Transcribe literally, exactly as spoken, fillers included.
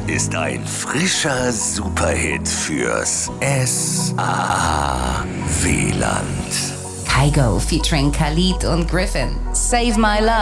ist ein frischer Superhit fürs S A W-Land. Kygo featuring Khalid und Griffin. Save My Love.